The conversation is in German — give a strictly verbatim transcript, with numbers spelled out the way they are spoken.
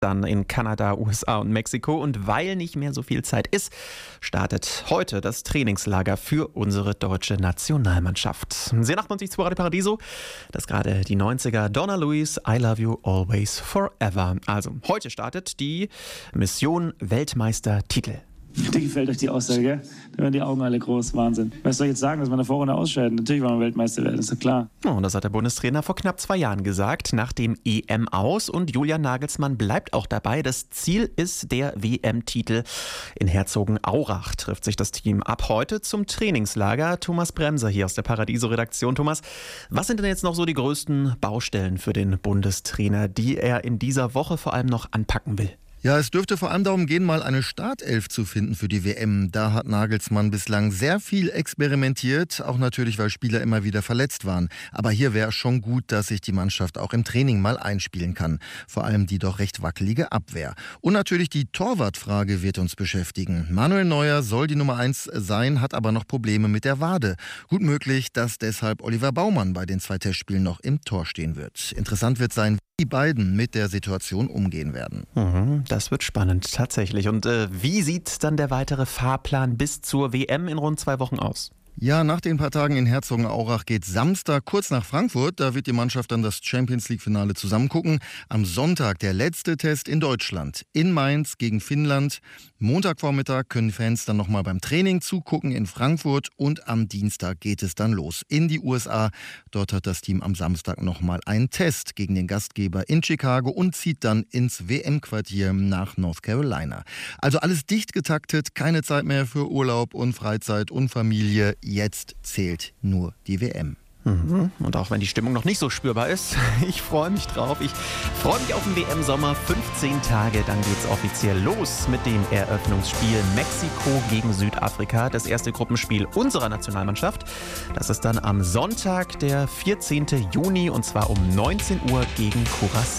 dann in Kanada, U S A und Mexiko. Und weil nicht mehr so viel Zeit ist, startet heute das Trainingslager für unsere deutsche Nationalmannschaft. Sie neunundachtzig zu Radio Paradiso, das ist gerade die neunziger. Donna Lewis, I Love You Always Forever. Also, heute startet die Mission Weltmeistertitel. Dir gefällt euch die Aussage, gell? Da werden die Augen alle groß. Wahnsinn. Was soll ich jetzt sagen, dass wir in der Vorrunde ausscheiden? Natürlich wollen wir Weltmeister werden, ist doch klar. Oh, und das hat der Bundestrainer vor knapp zwei Jahren gesagt, nach dem E M aus. Und Julian Nagelsmann bleibt auch dabei. Das Ziel ist der W M-Titel. In Herzogenaurach trifft sich das Team ab heute zum Trainingslager. Thomas Bremser hier aus der Paradiso-Redaktion. Thomas, was sind denn jetzt noch so die größten Baustellen für den Bundestrainer, die er in dieser Woche vor allem noch anpacken will? Ja, es dürfte vor allem darum gehen, mal eine Startelf zu finden für die W M. Da hat Nagelsmann bislang sehr viel experimentiert, auch natürlich, weil Spieler immer wieder verletzt waren. Aber hier wäre schon gut, dass sich die Mannschaft auch im Training mal einspielen kann. Vor allem die doch recht wackelige Abwehr. Und natürlich die Torwartfrage wird uns beschäftigen. Manuel Neuer soll die Nummer eins sein, hat aber noch Probleme mit der Wade. Gut möglich, dass deshalb Oliver Baumann bei den zwei Testspielen noch im Tor stehen wird. Interessant wird sein, wie die beiden mit der Situation umgehen werden. Mhm. Das wird spannend, tatsächlich. Und äh, wie sieht dann der weitere Fahrplan bis zur W M in rund zwei Wochen aus? Ja, nach den paar Tagen in Herzogenaurach geht Samstag kurz nach Frankfurt. Da wird die Mannschaft dann das Champions-League-Finale zusammengucken. Am Sonntag der letzte Test in Deutschland. In Mainz gegen Finnland. Montagvormittag können Fans dann nochmal beim Training zugucken in Frankfurt. Und am Dienstag geht es dann los in die U S A. Dort hat das Team am Samstag nochmal einen Test gegen den Gastgeber in Chicago und zieht dann ins W M-Quartier nach North Carolina. Also alles dicht getaktet, keine Zeit mehr für Urlaub und Freizeit und Familie. Jetzt zählt nur die W M. Mhm. Und auch wenn die Stimmung noch nicht so spürbar ist, ich freue mich drauf. Ich freue mich auf den W M-Sommer. fünfzehn Tage, dann geht's offiziell los mit dem Eröffnungsspiel Mexiko gegen Südafrika. Das erste Gruppenspiel unserer Nationalmannschaft. Das ist dann am Sonntag, der vierzehnten Juni, und zwar um neunzehn Uhr gegen Curacao.